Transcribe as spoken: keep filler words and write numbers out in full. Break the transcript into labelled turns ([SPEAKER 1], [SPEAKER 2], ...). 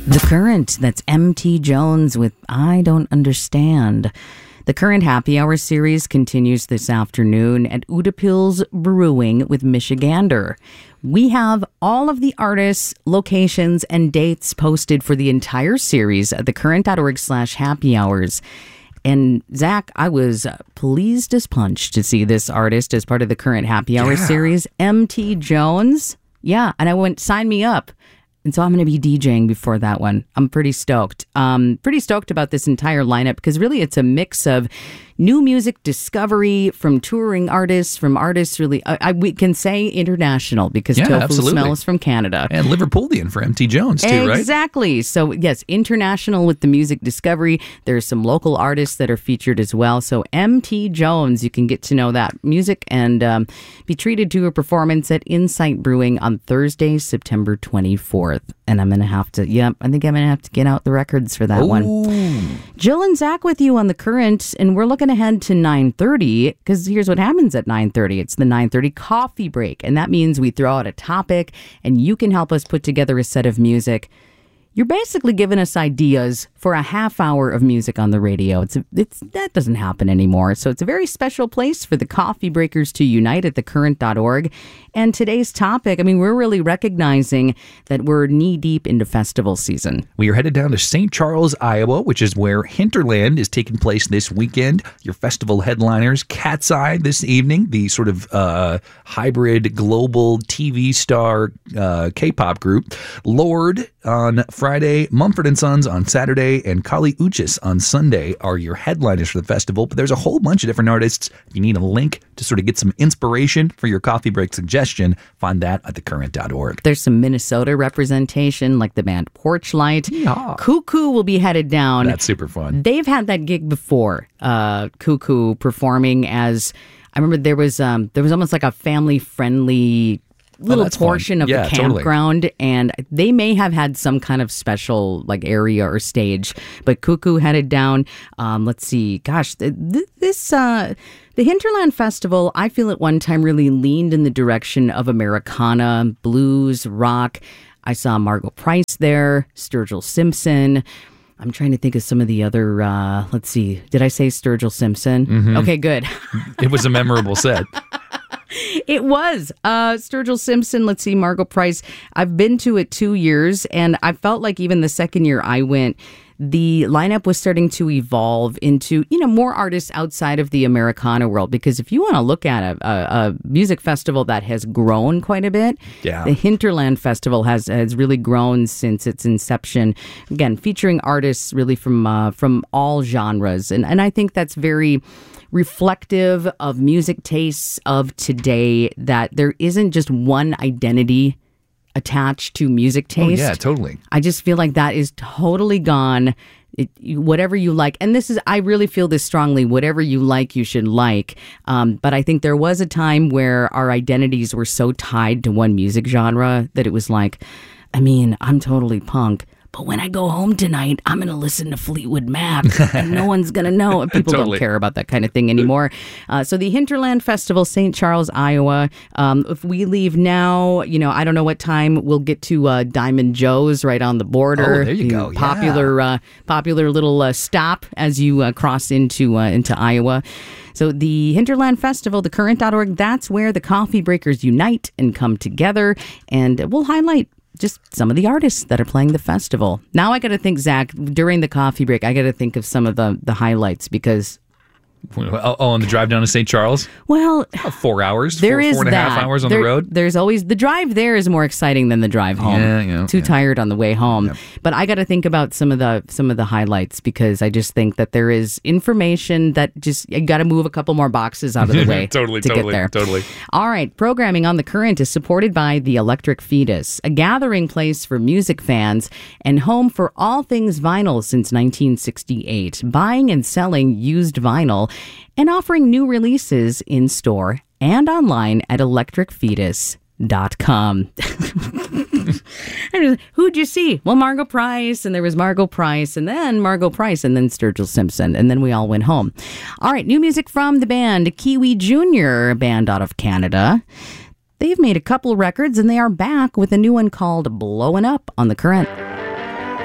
[SPEAKER 1] The Current, that's M T Jones with I Don't Understand. The Current Happy Hour series continues this afternoon at Utapils Brewing with Michigander. We have all of the artists, locations, and dates posted for the entire series at thecurrent.org slash happy hours. And Zach, I was pleased as punch to see this artist as part of the Current Happy Hour
[SPEAKER 2] Yeah.
[SPEAKER 1] series, M T Jones. Yeah, and I went, sign me up. And so I'm going to be DJing before that one. I'm pretty stoked. Um, pretty stoked about this entire lineup because really it's a mix of new music discovery from touring artists, from artists really, I, I, we can say international because
[SPEAKER 2] Yeah,
[SPEAKER 1] Tofu
[SPEAKER 2] absolutely.
[SPEAKER 1] Smell is from Canada.
[SPEAKER 2] And Liverpoolian for M T Jones, too, right?
[SPEAKER 1] Exactly. So, yes, international with the music discovery. There's some local artists that are featured as well. So, M T Jones, you can get to know that music and um, be treated to a performance at Insight Brewing on Thursday, September twenty-fourth. And I'm going to have to, yep, I think I'm going to have to get out the records for that
[SPEAKER 2] Ooh.
[SPEAKER 1] one. Jill and Zach with you on The Current, and we're looking ahead to nine thirty because here's what happens at nine thirty. It's the nine thirty coffee break, and that means we throw out a topic, and you can help us put together a set of music. You're basically giving us ideas for a half hour of music on the radio. It's, a, it's that doesn't happen anymore. So it's a very special place for the coffee breakers to unite at the current dot org. And today's topic, I mean, we're really recognizing that we're knee deep into festival season.
[SPEAKER 2] We are headed down to Saint Charles, Iowa, which is where Hinterland is taking place this weekend. Your festival headliners, Cat's Eye this evening, the sort of uh, hybrid global T V star uh, K-pop group. Lorde on Friday, Mumford and Sons on Saturday, and Kali Uchis on Sunday are your headliners for the festival. But there's a whole bunch of different artists. If you need a link to sort of get some inspiration for your coffee break suggestion, find that at the current dot org.
[SPEAKER 1] There's some Minnesota representation, like the band Porchlight.
[SPEAKER 2] Yeah.
[SPEAKER 1] Cuckoo will be headed down.
[SPEAKER 2] That's super fun.
[SPEAKER 1] They've had that gig before. Uh, Cuckoo performing as, I remember there was um, there was almost like a family friendly little
[SPEAKER 2] that's fun.
[SPEAKER 1] portion of
[SPEAKER 2] Yeah,
[SPEAKER 1] the
[SPEAKER 2] totally.
[SPEAKER 1] campground, and they may have had some kind of special like area or stage. But Cuckoo headed down. Um, let's see, gosh, th- th- this uh, the Hinterland Festival, I feel at one time really leaned in the direction of Americana, blues, rock. I saw Margot Price there, Sturgill Simpson. I'm trying to think of some of the other, uh, let's see, did I say Sturgill Simpson?
[SPEAKER 2] Mm-hmm.
[SPEAKER 1] Okay, good.
[SPEAKER 2] It was a memorable set.
[SPEAKER 1] It was. Uh, Sturgill Simpson, let's see, Margot Price. I've been to it two years, and I felt like even the second year I went, the lineup was starting to evolve into, you know, more artists outside of the Americana world. Because if you want to look at a, a, a music festival that has grown quite a bit,
[SPEAKER 2] Yeah.
[SPEAKER 1] the Hinterland Festival has has really grown since its inception. Again, featuring artists really from uh, from all genres, and and I think that's very reflective of music tastes of today. That there isn't just one identity attached to music
[SPEAKER 2] Oh,
[SPEAKER 1] taste.
[SPEAKER 2] yeah, totally.
[SPEAKER 1] I just feel like that is totally gone. It, you- whatever you like, and this is, I really feel this strongly, whatever you like, you should like. Um, but I think there was a time where our identities were so tied to one music genre that it was like, I mean, I'm totally punk, but when I go home tonight, I'm going to listen to Fleetwood Mac, and no one's going to know. People
[SPEAKER 2] Totally.
[SPEAKER 1] don't care about that kind of thing anymore. Uh, so the Hinterland Festival, Saint Charles, Iowa. Um, if we leave now, you know, I don't know what time we'll get to uh, Diamond Joe's right on the border.
[SPEAKER 2] Oh, there you
[SPEAKER 1] The
[SPEAKER 2] go. Yeah.
[SPEAKER 1] Popular, uh, popular little uh, stop as you uh, cross into uh, into Iowa. So the Hinterland Festival, the current dot org, that's where the coffee breakers unite and come together, and we'll highlight just some of the artists that are playing the festival. Now I got to think, Zach, during the coffee break, I got to think of some of the, the highlights because,
[SPEAKER 2] Oh, oh, on the drive down to Saint Charles?
[SPEAKER 1] well,
[SPEAKER 2] Uh, Four hours?
[SPEAKER 1] there
[SPEAKER 2] four,
[SPEAKER 1] is
[SPEAKER 2] four and a
[SPEAKER 1] that.
[SPEAKER 2] half hours on
[SPEAKER 1] There-
[SPEAKER 2] the road?
[SPEAKER 1] There's always, the drive there is more exciting than the drive home.
[SPEAKER 2] Yeah, yeah,
[SPEAKER 1] Too
[SPEAKER 2] yeah.
[SPEAKER 1] tired on the way home. But I got to think about some of the some of the highlights because I just think that there is information that just, you got to move a couple more boxes out of the way
[SPEAKER 2] Totally,
[SPEAKER 1] to
[SPEAKER 2] totally,
[SPEAKER 1] get there.
[SPEAKER 2] totally.
[SPEAKER 1] All right, programming on The Current is supported by The Electric Fetus, a gathering place for music fans and home for all things vinyl since nineteen sixty-eight, buying and selling used vinyl and offering new releases in store and online at electric fetus dot com. Who'd you see? Well, Margot Price, and there was Margot Price, and then Margot Price, and then Sturgill Simpson, and then we all went home. All right, new music from the band Kiwi Junior, a band out of Canada. They've made a couple records, and they are back with a new one called Blowin' Up on The Current.